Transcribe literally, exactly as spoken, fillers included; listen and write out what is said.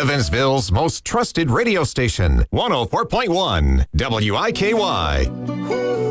Evansville's most trusted radio station, one oh four point one W I K Y.